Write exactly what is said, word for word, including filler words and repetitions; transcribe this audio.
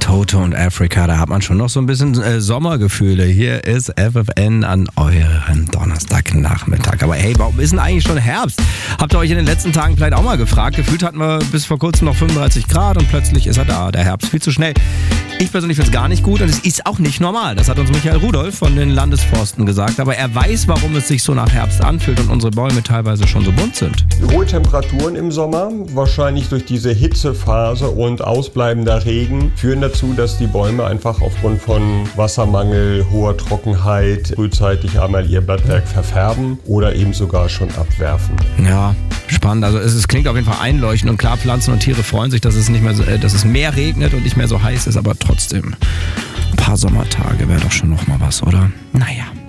Toto und Africa, da hat man schon noch so ein bisschen äh, Sommergefühle. Hier ist F F N an eurem Donnerstagnachmittag. Aber hey, warum ist denn eigentlich schon Herbst? Habt ihr euch in den letzten Tagen vielleicht auch mal gefragt? Gefühlt hatten wir bis vor kurzem noch fünfunddreißig Grad und plötzlich ist er da, der Herbst, viel zu schnell. Ich persönlich finde es gar nicht gut und es ist auch nicht normal. Das hat uns Michael Rudolph von den Landesforsten gesagt. Aber er weiß, warum es sich so nach Herbst anfühlt und unsere Bäume teilweise schon so bunt sind. Hohe Temperaturen im Sommer, wahrscheinlich durch diese Hitzephase und ausbleibender Regen, führen dazu, dass die Bäume einfach aufgrund von Wassermangel, hoher Trockenheit frühzeitig einmal ihr Blattwerk verfärben oder eben sogar schon abwerfen. Ja, spannend. Also es, es klingt auf jeden Fall einleuchtend und klar, Pflanzen und Tiere freuen sich, dass es nicht mehr so, äh, dass es mehr regnet und nicht mehr so heiß ist, aber trotzdem, ein paar Sommertage wäre doch schon noch mal was, oder? Naja.